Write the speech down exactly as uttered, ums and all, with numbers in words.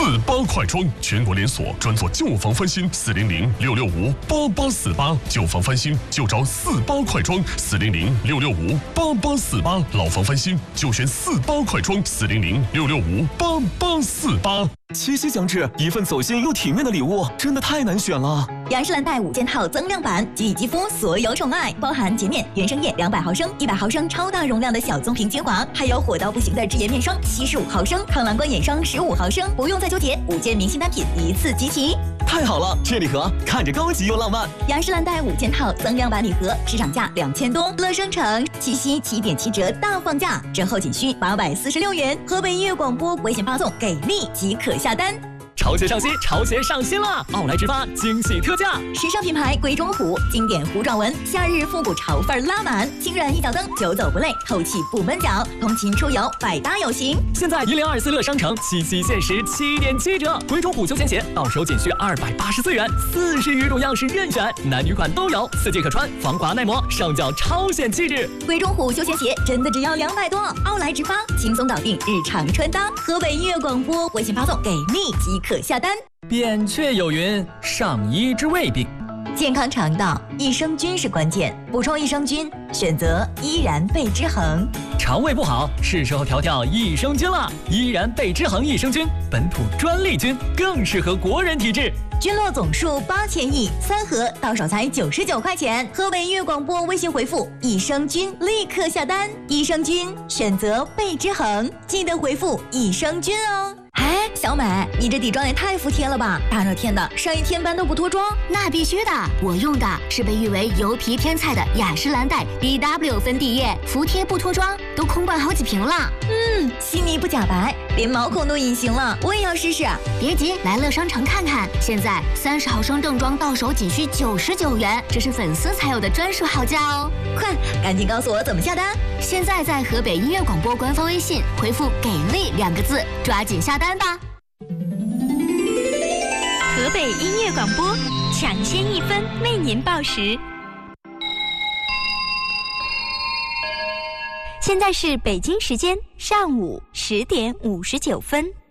四八快装，全国连锁，专做旧房翻新。四零零六六五八八四八，旧房翻新就找四八快装。四零零六六五八八四八，老房翻新就选四八快装。四零零六六五八八四八。 七夕将至，一份走心又体面的礼物，真的太难选了。 雅诗兰黛五件套增量版，给予肌肤所有宠爱，包含洁面、原生液两百毫升、一百毫升超大容量的小棕瓶精华，还有火到不行的智颜面霜七十五毫升、抗蓝光眼霜十五毫升，不用再纠结，五件明星单品一次集齐。 太好了，这礼盒看着高级又浪漫。 雅诗兰黛五件套增量版礼盒，市场价两千多，乐生城七夕七点七折大放价，折后仅需八百四十六元。河北音乐广播微信发送给力即可下单。 潮鞋上新，潮鞋上新啦！奥莱直发惊喜特价， 时尚品牌鬼冢虎，经典糊状纹，夏日复古潮范拉满，轻软一脚蹬，久走不累，透气不闷脚，通勤出游百搭有型。 现在一零二四乐商城七夕限时七点七折，鬼冢虎休闲鞋到手仅需二百八十四元，四十余种样式任选，男女款都有，四季可穿，防滑耐磨，上脚超显气质。 鬼冢虎休闲鞋真的只要两百多，奥莱直发轻松搞定日常穿搭。河北音乐广播微信发送给力即可下单。 扁鹊有云：上医治未病。 健康肠道，益生菌是关键，补充益生菌，选择依然贝之恒。 肠胃不好，是时候调调益生菌了。依然贝之恒益生菌，本土专利菌，更适合国人体质。 菌落总数八千亿，三盒到手才九十九块钱。河北音乐广播微信回复益生菌，立刻下单。益生菌选择贝之恒，记得回复益生菌哦。哎，小美，你这底妆也太服帖了吧！大热天的，上一天班都不脱妆。 那必须的，我用的是被誉为油皮天菜的雅诗兰黛 B W 粉底液，服帖不脱妆，都空罐好几瓶了。 嗯，细腻不假白，连毛孔都隐形了，我也要试试。 别急，来乐商城看看，现在三十毫升正装到手仅需九十九元，这是粉丝才有的专属好价哦！ 快，赶紧告诉我怎么下单。 现在在河北音乐广播官方微信回复“给力”两个字，抓紧下单吧。 河北音乐广播，抢先一分为您报时。现在是北京时间上午十点五十九分。